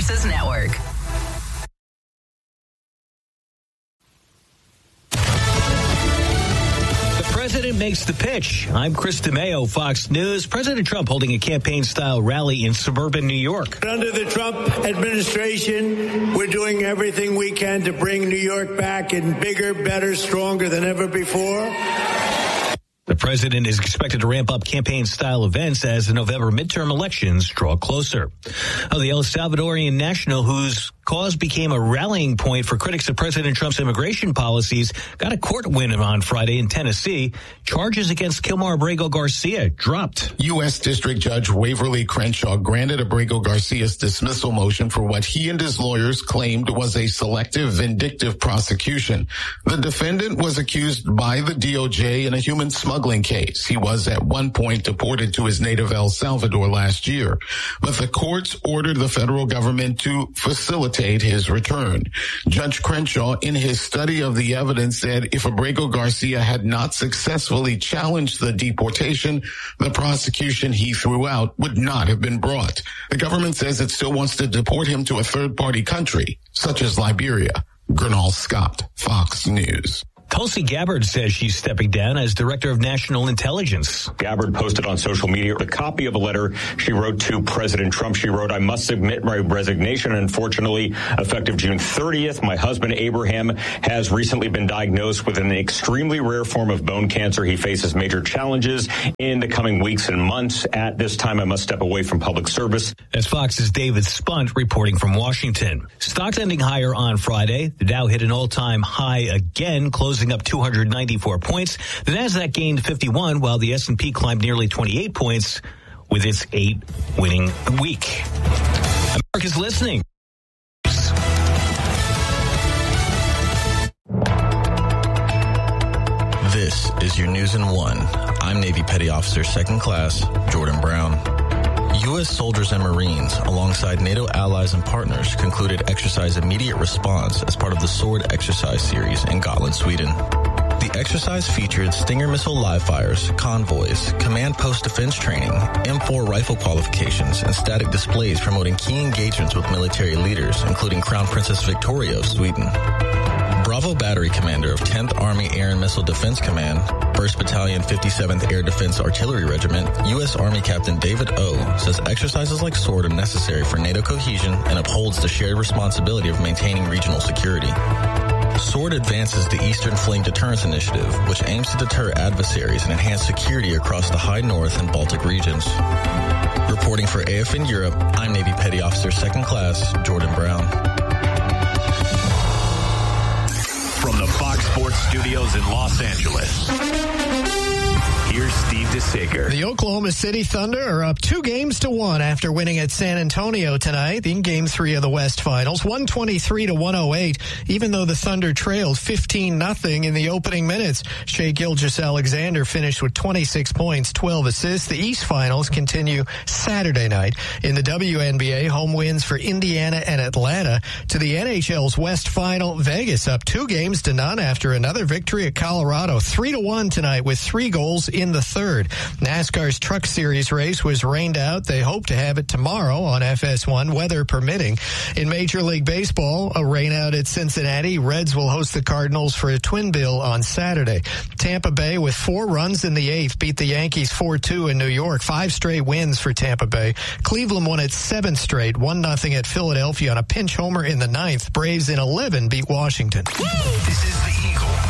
Texas Network. The president makes the pitch. I'm Chris DeMeo, Fox News. President Trump holding a campaign-style rally in suburban New York. Under the Trump administration, we're doing everything we can to bring New York back in bigger, better, stronger than ever before. The president is expected to ramp up campaign-style events as the November midterm elections draw closer. The El Salvadorian national, whose cause became a rallying point for critics of President Trump's immigration policies, got a court win on Friday in Tennessee. Charges against Kilmar Abrego Garcia dropped. U.S. District Judge Waverly Crenshaw granted Abrego Garcia's dismissal motion for what he and his lawyers claimed was a selective, vindictive prosecution. The defendant was accused by the DOJ in a human smuggling case. He was at one point deported to his native El Salvador last year, but the courts ordered the federal government to facilitate his return. Judge Crenshaw, in his study of the evidence, said if Abrego Garcia had not successfully challenged the deportation, the prosecution he threw out would not have been brought. The government says it still wants to deport him to a third-party country, such as Liberia. Gernal Scott, Fox News. Tulsi Gabbard says she's stepping down as Director of National Intelligence. Gabbard posted on social media a copy of a letter she wrote to President Trump. She wrote, "I must submit my resignation. Unfortunately, effective June 30th, my husband Abraham has recently been diagnosed with an extremely rare form of bone cancer. He faces major challenges in the coming weeks and months. At this time, I must step away from public service." That's Fox's David Spunt reporting from Washington. Stocks ending higher on Friday. The Dow hit an all-time high again, closing up 294 points. The Nasdaq gained 51, while the S&P climbed nearly 28 points with its 8-winning week. America's listening. This is your News in One. I'm Navy Petty Officer Second Class Jordan Brown. U.S. soldiers and Marines, alongside NATO allies and partners, concluded Exercise Immediate Response as part of the SWORD exercise series in Gotland, Sweden. The exercise featured Stinger missile live fires, convoys, command post defense training, M4 rifle qualifications, and static displays promoting key engagements with military leaders, including Crown Princess Victoria of Sweden. Bravo Battery Commander of 10th Army Air and Missile Defense Command, 1st Battalion 57th Air Defense Artillery Regiment, U.S. Army Captain David O. says exercises like SWORD are necessary for NATO cohesion and upholds the shared responsibility of maintaining regional security. SWORD advances the Eastern Fleeing Deterrence Initiative, which aims to deter adversaries and enhance security across the High North and Baltic regions. Reporting for AFN Europe, I'm Navy Petty Officer Second Class Jordan Brown. From the Fox Sports Studios in Los Angeles, here's Steve DeSager. The Oklahoma City Thunder are up 2-1 after winning at San Antonio tonight in Game 3 of the West Finals, 123-108, even though the Thunder trailed 15-0 in the opening minutes. Shai Gilgeous-Alexander finished with 26 points, 12 assists. The East Finals continue Saturday night. In the WNBA, home wins for Indiana and Atlanta. To the NHL's West Final, Vegas up 2-0 after another victory at Colorado, 3-1 tonight with 3 goals in the third. NASCAR's Truck Series race was rained out. They hope to have it tomorrow on FS1, weather permitting. In Major League Baseball, a rain out at Cincinnati. Reds will host the Cardinals for a twin bill on Saturday. Tampa Bay, with 4 runs in the 8th, beat the Yankees 4-2 in New York. 5 straight wins for Tampa Bay. Cleveland won its 7th straight, 1-0 at Philadelphia on a pinch homer in the 9th. Braves in 11 beat Washington. This is the Eagle